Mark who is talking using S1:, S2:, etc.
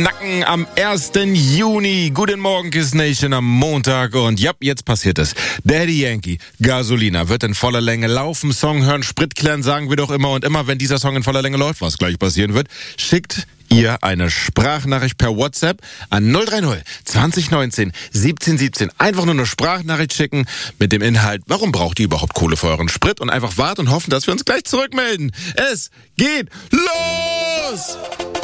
S1: knacken am 1. Juni. Guten Morgen, Kiss Nation am Montag. Und ja, jetzt passiert es. Daddy Yankee, Gasolina, wird in voller Länge laufen. Song hören, Sprit klären, sagen wir doch immer. Und immer, wenn dieser Song in voller Länge läuft, was gleich passieren wird, schickt ihr eine Sprachnachricht per WhatsApp an 030 2019 1717. Einfach nur eine Sprachnachricht schicken mit dem Inhalt, warum braucht ihr überhaupt Kohle für euren Sprit? Und einfach warten und hoffen, dass wir uns gleich zurückmelden. Es geht los!